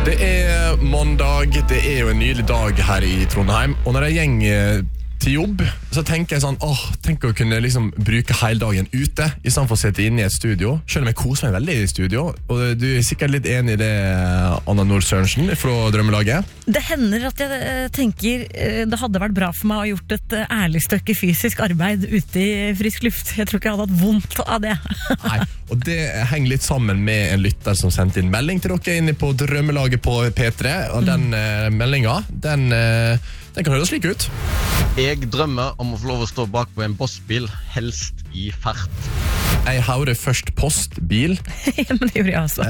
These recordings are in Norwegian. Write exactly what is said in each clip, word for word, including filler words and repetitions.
Det er mandag, det er jo en nydelig dag her i Trondheim, og når jeg gjeng til jobb, så tenker jeg sånn, åh, tenk å kunne liksom bruke hele dagen ute, i stedet for å sette inn i et studio, selv om jeg koser meg veldig i studio, og du er sikkert litt enig i det, Anna Nord Sørensen, fra Drømmelaget. Det hender at jeg tenker, det hadde vært bra for meg å ha gjort et ærlig stykke fysisk arbeid ute i frisk luft. Jeg tror ikke jeg hadde hatt vondt av det. Nei, og det henger litt sammen med en lytter som sendte inn melding til dere inne på Drømmelaget på P tre, og den mm. uh, meldingen, den, uh, den kan høres slik ut. Jeg drømmer om å få lov å stå bak på en bossbil, helst i fart. Jeg hører først postbil. Ja, men det gjorde jeg også.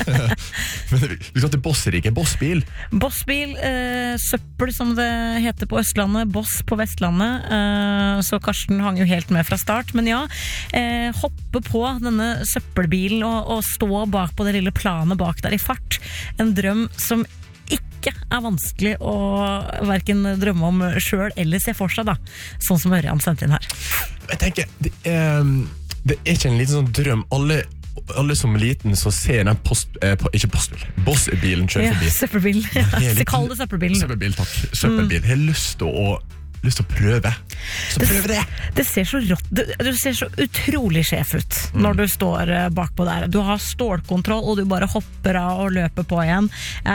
Men vi skal til bossrike, bossbil. Bossbil, eh, søppel som det heter på Østlandet, boss på Vestlandet. Eh, så Karsten hang jo helt med fra start. Men ja, eh, hoppe på denne søppelbilen og, og stå bak på det lille planet bak der i fart. En drøm som ikke er vanskelig å hverken drømme om selv eller se for seg da, sånn som Ørjan sendte inn her. Jeg tenker, det er, det er ikke en liten sånn drøm. Alle, alle som er liten så ser den post, eh, på, ikke postbil, bossbilen kjører forbi. Ja, søppelbil. Ja, kall det søppelbilen. Søppelbil, takk. Søppelbil. Jeg har lyst til å lyst til å prøve. Så det, prøv det. Det ser så rått, det, det ser så utrolig sjef ut mm. når du står bakpå der. Du har stålkontroll, og du bare hopper av og løper på igjen.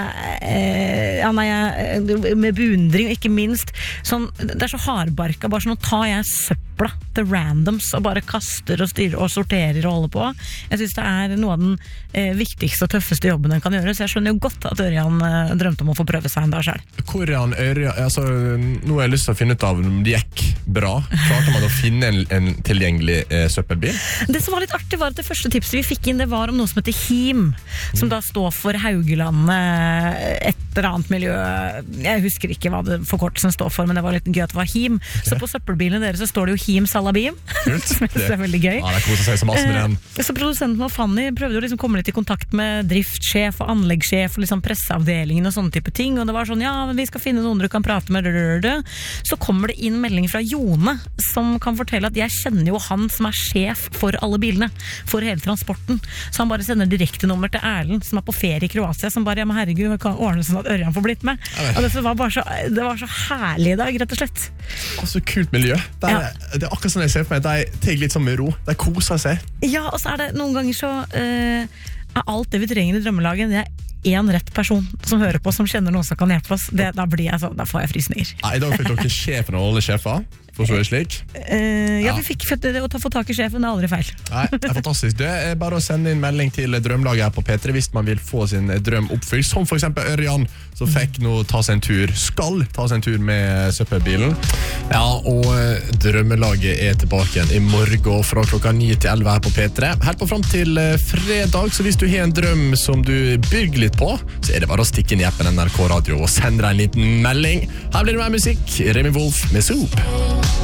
Eh, ja, nei, med beundring, ikke minst. Sånn, det er så hardbarka, bare sånn, nå tar jeg søppla til randoms og bare kaster og styrer og sorterer og holder på. Jeg synes det er noe av den eh, viktigste og tøffeste jobben den kan gjøre, så jeg skjønner jo godt at Ørjan eh, drømte om å få prøve seg en dag selv. Hvor er han, Ørjan? Altså, nå har jeg lyst til å finne ut av om det gikk bra. Klarte man å finne en, en tilgjengelig eh, søppelbil? Det som var litt artig var at det første tipset vi fikk inn, det var om noe som heter HIM, mm. som da står for Haugelandet, et eller annet miljø. Jeg husker ikke hva det forkortelsen står for, men det var litt gøy at det var HIM. Okay. Så på søppelbilene deres så står det jo HIM Salabim. Kult. Det er veldig gøy. Ja, det koser seg så masse med den. Eh, så produsenten og Fanny prøvde jo liksom å komme litt i kontakt med driftssjef og anleggssjef og liksom presseavdelingen og sånne type ting, og det var sånn, ja, vi skal finne noen du kan prate med. Så kommer det inn melding fra Jone, som kan fortelle at jeg kjenner jo han som er sjef for alle bilene, for hele transporten. Så han bare sender direkte nummer til Erlend, som er på ferie i Kroatia, som bare, ja, men herregud, vi kan ordne sånn at Ørjan får blitt med. Og det var bare så, det var så herlig i dag, rett og slett. Så kult miljø. Det er, ja. Det er akkurat sånn jeg ser for meg, de tar litt sånn med ro, de koser seg. Ja, og så er det noen ganger så uh, er alt det vi trenger i drømmelaget, det er en rett person som hører på, som kjenner noen som kan hjelpe oss. Det, da, blir jeg så, da får jeg frysninger. Nei, da fikk dere sjefen og alle sjefer. Forstår jeg slik? Uh, ja, ja, vi fikk det å ta få tak i sjefen, det er aldri feil. Nei, det er fantastisk. Det er bare å sende inn melding til Drømmelaget her på P tre hvis man vil få sin drøm oppfylt, som for eksempel Ørjan, som fikk nå ta seg en tur, skal ta seg en tur med søppelbilen. Ja, og Drømmelaget er tilbake igjen i morgen fra klokka ni til elleve her på P tre. Helt på frem til fredag, så hvis du har en drøm som du bygger litt på, så er det bare å stikke inn i appen N R K Radio og sende deg en liten melding. Her blir det mer musikk. Remi Wolf med Soup.